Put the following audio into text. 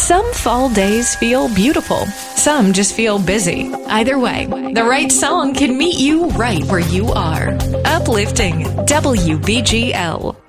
Some fall days feel beautiful. Some just feel busy. Either way, the right song can meet you right where you are. Uplifting WBGL.